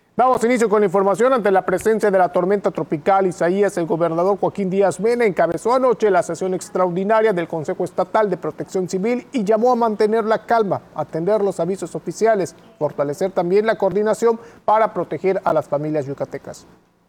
Damos inicio con la información. Ante la presencia de la tormenta tropical Isaías, el gobernador Joaquín Díaz Mena encabezó anoche la sesión extraordinaria del Consejo Estatal de Protección Civil y llamó a mantener la calma, atender los avisos oficiales, fortalecer también la coordinación para proteger a las familias yucatecas.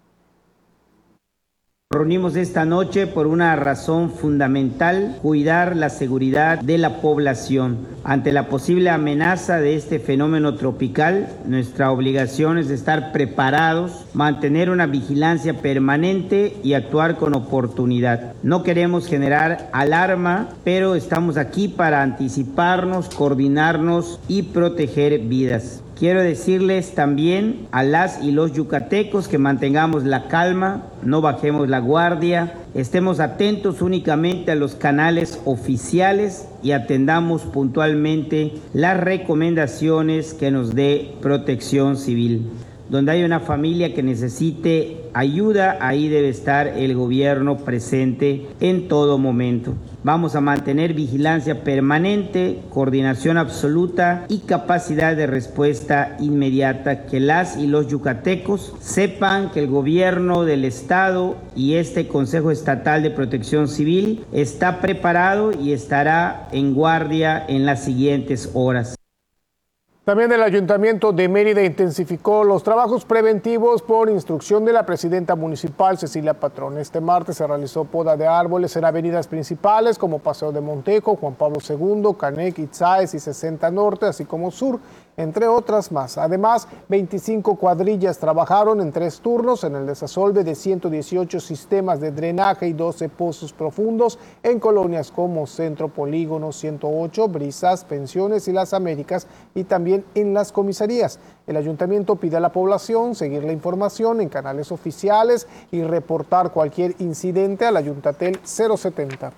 Nos reunimos esta noche por una razón fundamental: cuidar la seguridad de la población. Ante la posible amenaza de este fenómeno tropical, nuestra obligación es estar preparados, mantener una vigilancia permanente y actuar con oportunidad. No queremos generar alarma, pero estamos aquí para anticiparnos, coordinarnos y proteger vidas. Quiero decirles también a las y los yucatecos que mantengamos la calma, no bajemos la guardia, estemos atentos únicamente a los canales oficiales y atendamos puntualmente las recomendaciones que nos dé Protección Civil. Donde hay una familia que necesite ayuda, ahí debe estar el gobierno presente en todo momento. Vamos a mantener vigilancia permanente, coordinación absoluta y capacidad de respuesta inmediata. Que las y los yucatecos sepan que el gobierno del estado y este Consejo Estatal de Protección Civil está preparado y estará en guardia en las siguientes horas. También el Ayuntamiento de Mérida intensificó los trabajos preventivos por instrucción de la presidenta municipal, Cecilia Patrón. Este martes se realizó poda de árboles en avenidas principales como Paseo de Montejo, Juan Pablo II, Canec, Itzáes y 60 Norte, así como Sur, entre otras más. Además, 25 cuadrillas trabajaron en 3 turnos en el desasolve de 118 sistemas de drenaje y 12 pozos profundos en colonias como Centro, Polígono, 108, Brisas, Pensiones y Las Américas, y también en las comisarías. El ayuntamiento pide a la población seguir la información en canales oficiales y reportar cualquier incidente al Ayuntatel 070.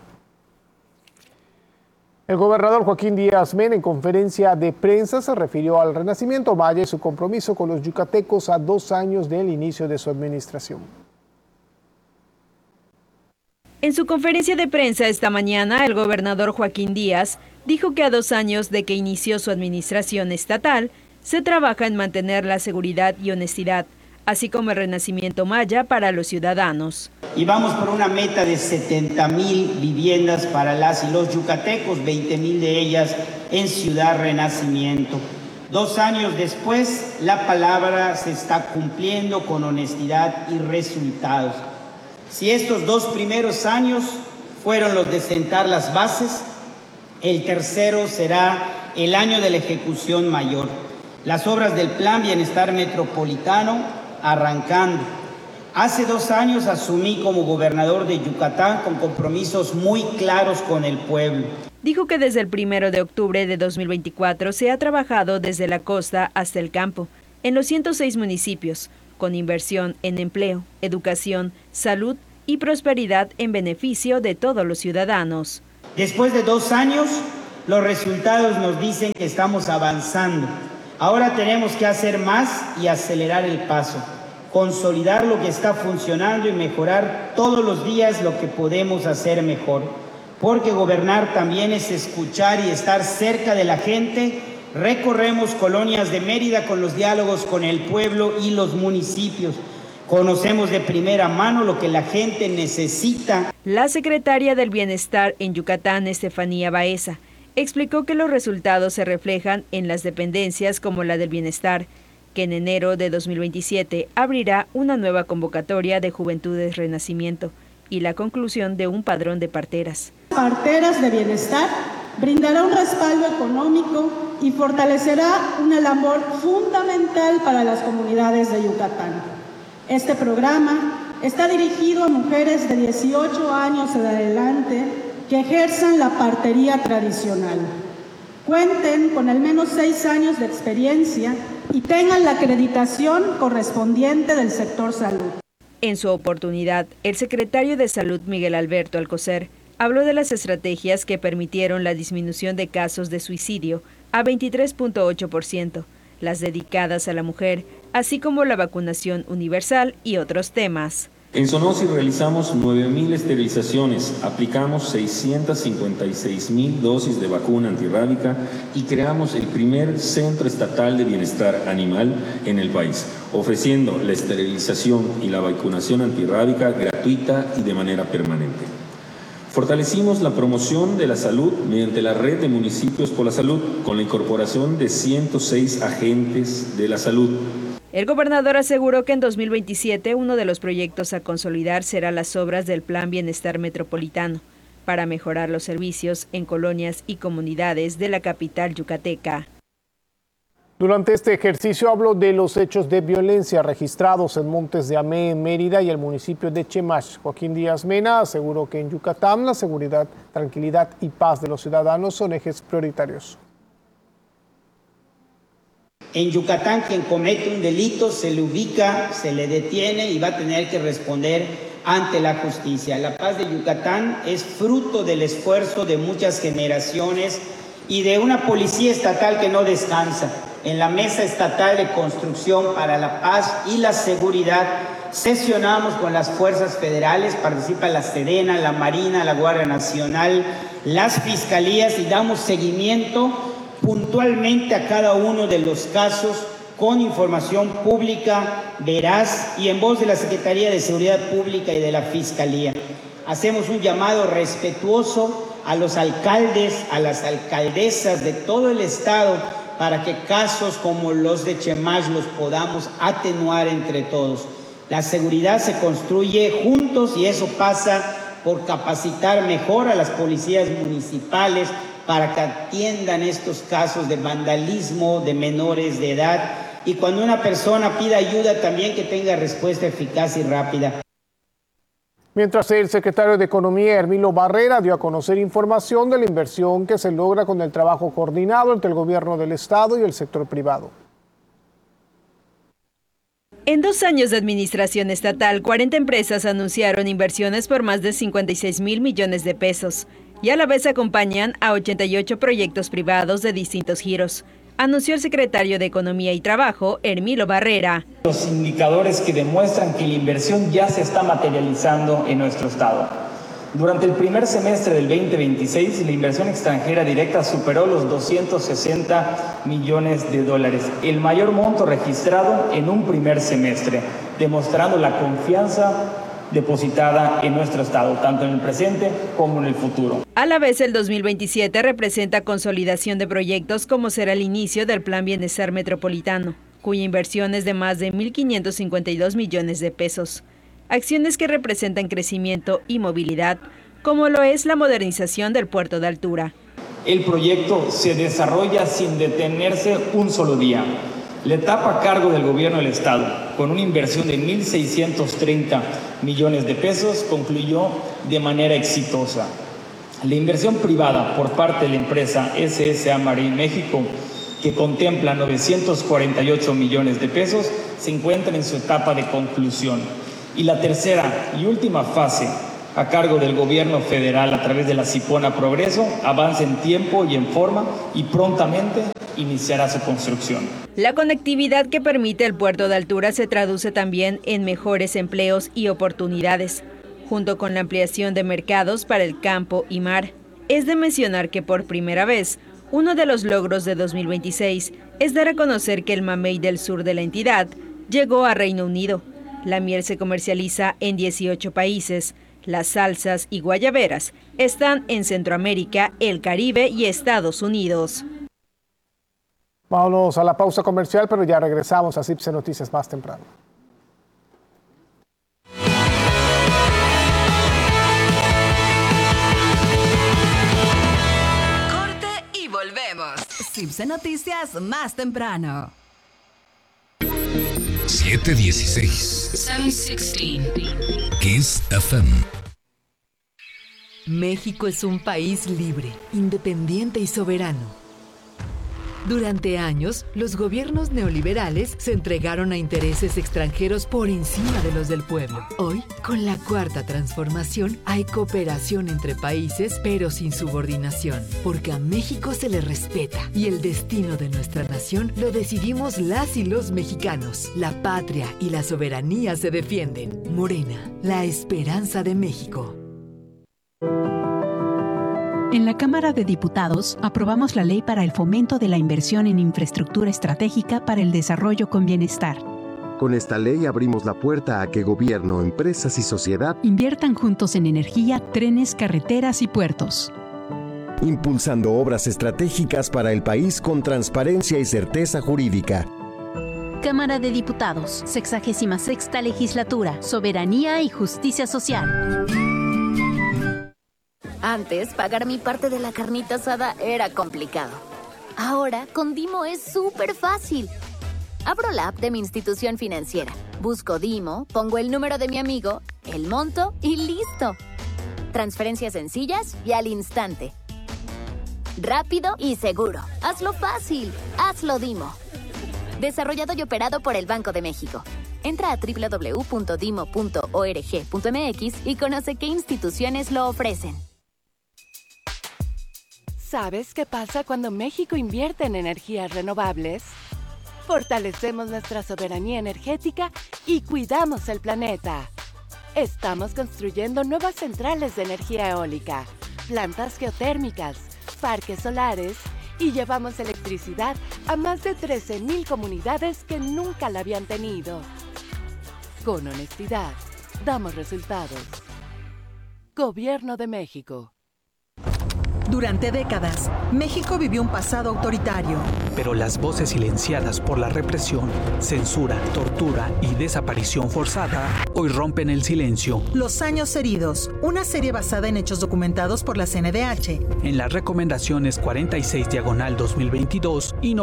El gobernador Joaquín Díaz Mena en conferencia de prensa se refirió al Renacimiento Maya y su compromiso con los yucatecos a 2 años del inicio de su administración. En su conferencia de prensa esta mañana, el gobernador Joaquín Díaz dijo que a 2 años de que inició su administración estatal, se trabaja en mantener la seguridad y honestidad, así como el renacimiento maya para los ciudadanos. Y vamos por una meta de 70,000 viviendas para las y los yucatecos, 20,000 de ellas en Ciudad Renacimiento. 2 años después, la palabra se está cumpliendo con honestidad y resultados. Si estos 2 primeros años fueron los de sentar las bases, el tercero será el año de la ejecución mayor. Las obras del Plan Bienestar Metropolitano arrancando. Hace 2 años asumí como gobernador de Yucatán con compromisos muy claros con el pueblo. Dijo que desde el 1 de octubre de 2024 se ha trabajado desde la costa hasta el campo, en los 106 municipios, con inversión en empleo, educación, salud y prosperidad en beneficio de todos los ciudadanos. Después de 2 años, los resultados nos dicen que estamos avanzando. Ahora tenemos que hacer más y acelerar el paso, consolidar lo que está funcionando y mejorar todos los días lo que podemos hacer mejor. Porque gobernar también es escuchar y estar cerca de la gente. Recorremos colonias de Mérida con los diálogos con el pueblo y los municipios. Conocemos de primera mano lo que la gente necesita. La secretaria del Bienestar en Yucatán, Estefanía Baeza, explicó que los resultados se reflejan en las dependencias como la del Bienestar, que en enero de 2027 abrirá una nueva convocatoria de Juventudes Renacimiento y la conclusión de un padrón de parteras. Parteras de Bienestar brindará un respaldo económico y fortalecerá una labor fundamental para las comunidades de Yucatán. Este programa está dirigido a mujeres de 18 años en adelante que ejerzan la partería tradicional, cuenten con al menos 6 años de experiencia y tengan la acreditación correspondiente del sector salud. En su oportunidad, el secretario de Salud, Miguel Alberto Alcocer, habló de las estrategias que permitieron la disminución de casos de suicidio a 23.8%, las dedicadas a la mujer, así como la vacunación universal y otros temas. En Sonosi realizamos 9,000 esterilizaciones, aplicamos 656,000 dosis de vacuna antirrábica y creamos el primer centro estatal de bienestar animal en el país, ofreciendo la esterilización y la vacunación antirrábica gratuita y de manera permanente. Fortalecimos la promoción de la salud mediante la red de municipios por la salud, con la incorporación de 106 agentes de la salud. El gobernador aseguró que en 2027 uno de los proyectos a consolidar será las obras del Plan Bienestar Metropolitano para mejorar los servicios en colonias y comunidades de la capital yucateca. Durante este ejercicio habló de los hechos de violencia registrados en Montes de Amé, en Mérida y el municipio de Chemash. Joaquín Díaz Mena aseguró que en Yucatán la seguridad, tranquilidad y paz de los ciudadanos son ejes prioritarios. En Yucatán, quien comete un delito se le ubica, se le detiene y va a tener que responder ante la justicia. La paz de Yucatán es fruto del esfuerzo de muchas generaciones y de una policía estatal que no descansa. En la Mesa Estatal de Construcción para la Paz y la Seguridad sesionamos con las fuerzas federales, participa la Sedena, la Marina, la Guardia Nacional, las fiscalías y damos seguimiento puntualmente a cada uno de los casos con información pública, veraz y en voz de la Secretaría de Seguridad Pública y de la Fiscalía. Hacemos un llamado respetuoso a los alcaldes, a las alcaldesas de todo el estado para que casos como los de Chemash los podamos atenuar entre todos. La seguridad se construye juntos y eso pasa por capacitar mejor a las policías municipales, para que atiendan estos casos de vandalismo de menores de edad y cuando una persona pida ayuda también que tenga respuesta eficaz y rápida. Mientras el secretario de Economía, Hermilo Barrera, dio a conocer información de la inversión que se logra con el trabajo coordinado entre el gobierno del Estado y el sector privado. En 2 años de administración estatal, 40 empresas anunciaron inversiones por más de 56,000 millones de pesos. Y a la vez acompañan a 88 proyectos privados de distintos giros, anunció el secretario de Economía y Trabajo, Hermilo Barrera. Los indicadores que demuestran que la inversión ya se está materializando en nuestro estado. Durante el primer semestre del 2026, la inversión extranjera directa superó los 260 millones de dólares, el mayor monto registrado en un primer semestre, demostrando la confianza depositada en nuestro estado, tanto en el presente como en el futuro. A la vez, el 2027 representa consolidación de proyectos como será el inicio del Plan Bienestar Metropolitano, cuya inversión es de más de 1,552 millones de pesos. Acciones que representan crecimiento y movilidad, como lo es la modernización del puerto de altura. El proyecto se desarrolla sin detenerse un solo día. La etapa a cargo del gobierno del estado, con una inversión de 1,630 millones de pesos, concluyó de manera exitosa. La inversión privada por parte de la empresa SSA Marine México, que contempla 948 millones de pesos, se encuentra en su etapa de conclusión. Y la tercera y última fase, a cargo del gobierno federal a través de la Cipona Progreso, avanza en tiempo y en forma y prontamente iniciará su construcción. La conectividad que permite el puerto de altura se traduce también en mejores empleos y oportunidades, junto con la ampliación de mercados para el campo y mar. Es de mencionar que por primera vez, uno de los logros de 2026 es dar a conocer que el mamey del sur de la entidad llegó a Reino Unido. La miel se comercializa en 18 países. Las salsas y guayaberas están en Centroamérica, el Caribe y Estados Unidos. Vámonos a la pausa comercial, pero ya regresamos a CIPSE Noticias más temprano. Corte y volvemos. CIPSE Noticias más temprano. 716. 716. Kiss FM. México es un país libre, independiente y soberano. Durante años, los gobiernos neoliberales se entregaron a intereses extranjeros por encima de los del pueblo. Hoy, con la Cuarta Transformación, hay cooperación entre países, pero sin subordinación, porque a México se le respeta y el destino de nuestra nación lo decidimos las y los mexicanos. La patria y la soberanía se defienden. Morena, la esperanza de México. En la Cámara de Diputados aprobamos la Ley para el Fomento de la Inversión en Infraestructura Estratégica para el Desarrollo con Bienestar. Con esta ley abrimos la puerta a que gobierno, empresas y sociedad inviertan juntos en energía, trenes, carreteras y puertos. Impulsando obras estratégicas para el país con transparencia y certeza jurídica. Cámara de Diputados, 66ª Legislatura, Soberanía y Justicia Social. Antes, pagar mi parte de la carnita asada era complicado. Ahora, con Dimo es súper fácil. Abro la app de mi institución financiera, busco Dimo, pongo el número de mi amigo, el monto y ¡listo! Transferencias sencillas y al instante. Rápido y seguro. Hazlo fácil. Hazlo Dimo. Desarrollado y operado por el Banco de México. Entra a www.dimo.org.mx y conoce qué instituciones lo ofrecen. ¿Sabes qué pasa cuando México invierte en energías renovables? Fortalecemos nuestra soberanía energética y cuidamos el planeta. Estamos construyendo nuevas centrales de energía eólica, plantas geotérmicas, parques solares y llevamos electricidad a más de 13,000 comunidades que nunca la habían tenido. Con honestidad, damos resultados. Gobierno de México. Durante décadas, México vivió un pasado autoritario. Pero las voces silenciadas por la represión, censura, tortura y desaparición forzada hoy rompen el silencio. Los años heridos, una serie basada en hechos documentados por la CNDH. En las recomendaciones 46/2022 y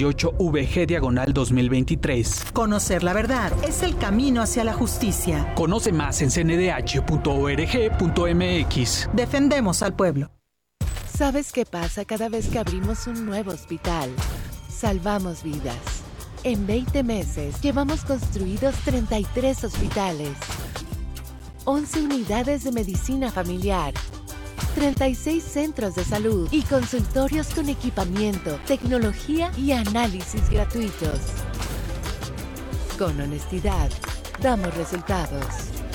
98/VG/2023. Conocer la verdad es el camino hacia la justicia. Conoce más en cndh.org.mx. Defendemos al pueblo. ¿Sabes qué pasa cada vez que abrimos un nuevo hospital? Salvamos vidas. En 20 meses llevamos construidos 33 hospitales, 11 unidades de medicina familiar, 36 centros de salud y consultorios con equipamiento, tecnología y análisis gratuitos. Con honestidad, damos resultados.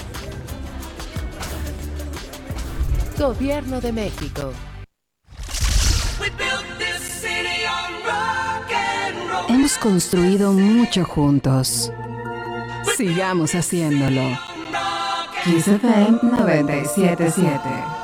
Gobierno de México. Hemos construido mucho juntos. Sigamos haciéndolo. Kiss FM 97.7.